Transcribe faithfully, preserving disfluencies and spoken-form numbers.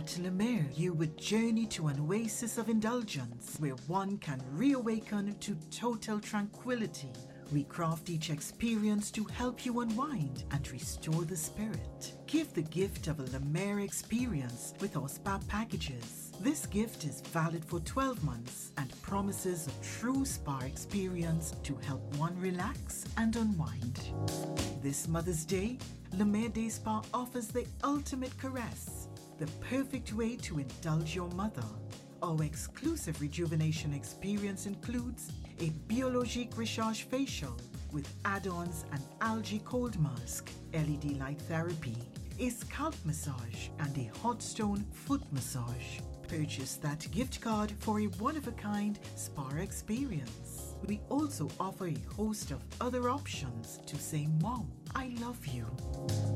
At Le Mer, you would journey to an oasis of indulgence where one can reawaken to total tranquility. We craft each experience to help you unwind and restore the spirit. Give the gift of a Le Mer experience with our spa packages. This gift is valid for twelve months and promises a true spa experience to help one relax and unwind. This Mother's Day, Le Mer Day Spa offers the ultimate caress, the perfect way to indulge your mother. Our exclusive rejuvenation experience includes a Biologique Recharge facial with add-ons and algae cold mask, L E D light therapy, a scalp massage, and a hot stone foot massage. Purchase that gift card for a one-of-a-kind spa experience. We also offer a host of other options to say, "Mom, I love you."